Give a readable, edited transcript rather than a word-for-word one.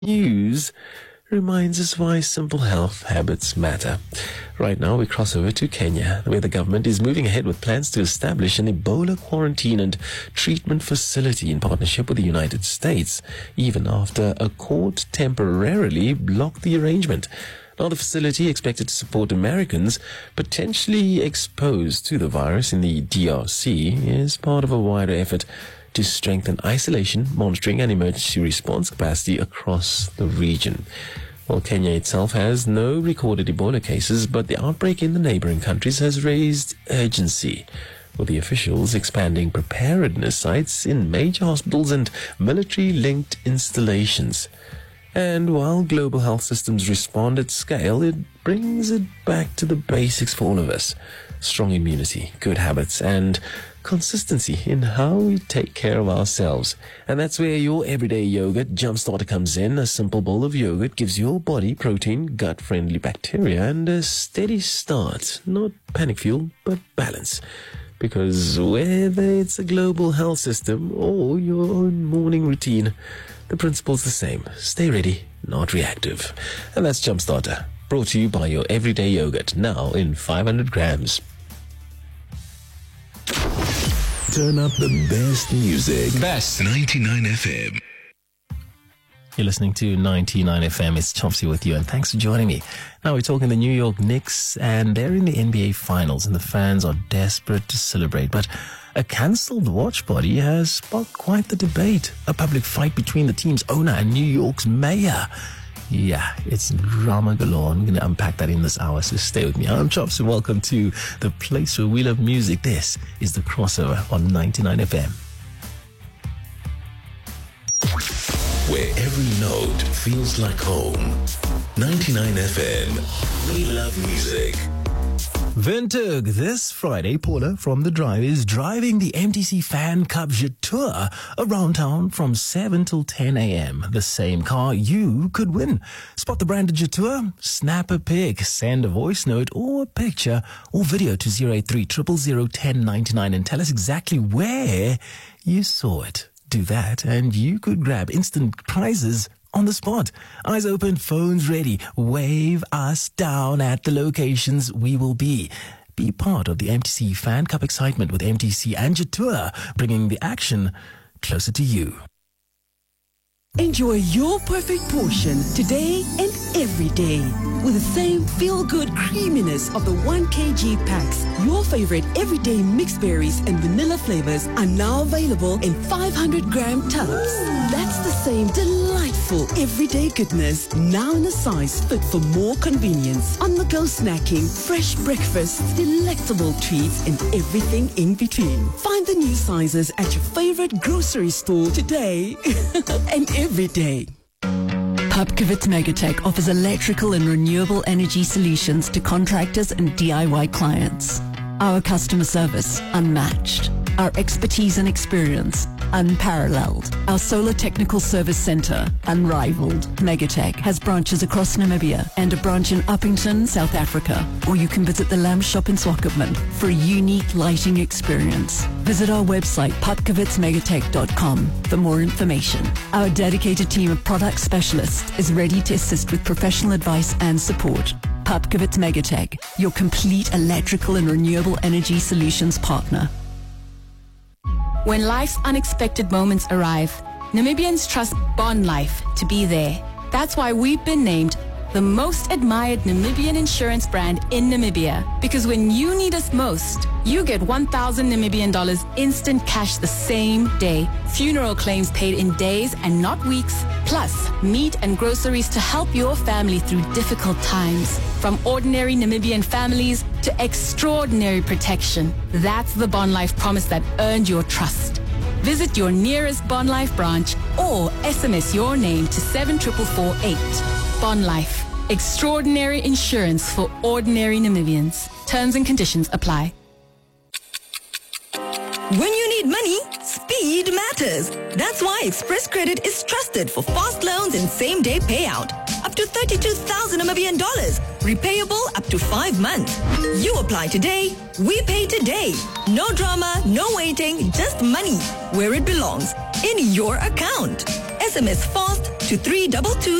News reminds us why simple health habits matter. Right now, we cross over to Kenya, where the government is moving ahead with plans to establish an Ebola quarantine and treatment facility in partnership with the United States, even after a court temporarily blocked the arrangement. Now, the facility expected to support Americans potentially exposed to the virus in the DRC is part of a wider effort to strengthen isolation, monitoring, and emergency response capacity across the region. Well, Kenya itself has no recorded Ebola cases, but the outbreak in the neighboring countries has raised urgency, with the officials expanding preparedness sites in major hospitals and military-linked installations. And while global health systems respond at scale, it brings it back to the basics for all of us. Strong immunity, good habits, and consistency in how we take care of ourselves. And that's where your everyday yogurt jumpstarter comes in. A simple bowl of yogurt gives your body protein, gut-friendly bacteria, and a steady start. Not panic fuel, but balance. Because whether it's a global health system or your own morning routine, the principle's the same. Stay ready, not reactive. And that's Jumpstarter, brought to you by your everyday yogurt, now in 500 grams. Turn up the best music. Best 99 FM. You're listening to 99 FM. It's Chopsy with you, and thanks for joining me. Now we're talking the New York Knicks, and they're in the NBA Finals, and the fans are desperate to celebrate. But a cancelled watch party has sparked quite the debate. A public fight between the team's owner and New York's mayor. Yeah, it's drama galore. I'm going to unpack that in this hour, so stay with me. I'm Chops, and welcome to the place where we love music. This is The Crossover on 99 FM. Where every note feels like home. 99 FM. We love music. Windhoek, this Friday, Paula from The Drive is driving the MTC Fan Cup Tour around town from 7 till 10 a.m. The same car you could win. Spot the branded Tour, snap a pic, send a voice note or a picture or video to 083 000 1099 and tell us exactly where you saw it. Do that and you could grab instant prizes on the spot. Eyes open, phones ready. Wave us down at the locations we will be. Be part of the MTC Fan Cup excitement with MTC and Tour, bringing the action closer to you. Enjoy your perfect portion today and every day with the same feel-good creaminess of the 1 kg packs. Your favorite everyday mixed berries and vanilla flavors are now available in 500-gram tubs. That's the same delightful everyday goodness now in a size fit for more convenience. On-the-go snacking, fresh breakfasts, delectable treats, and everything in between. Find the new sizes at your favorite grocery store today and every day. Pupkewitz Megatech offers electrical and renewable energy solutions to contractors and DIY clients. Our customer service, unmatched. Our expertise and experience, unparalleled. Our solar technical service center, unrivaled. Megatech has branches across Namibia and a branch in Uppington, South Africa. Or you can visit the Lamb Shop in Swakopmund for a unique lighting experience. Visit our website, pupkewitzmegatech.com, for more information. Our dedicated team of product specialists is ready to assist with professional advice and support. Pupkewitz Megatech, your complete electrical and renewable energy solutions partner. When life's unexpected moments arrive, Namibians trust Bond Life to be there. That's why we've been named the most admired Namibian insurance brand in Namibia. Because when you need us most, you get 1,000 Namibian dollars instant cash the same day. Funeral claims paid in days and not weeks. Plus, meat and groceries to help your family through difficult times. From ordinary Namibian families to extraordinary protection. That's the Bond Life promise that earned your trust. Visit your nearest Bond Life branch or SMS your name to 74448. Bond Life. Extraordinary insurance for ordinary Namibians. Terms and conditions apply. When you need money, speed matters. That's why Express Credit is trusted for fast loans and same-day payout. Up to 32,000 Namibian dollars. Repayable up to 5 months. You apply today, we pay today. No drama, no waiting, just money where it belongs, in your account. SMS FAST to 322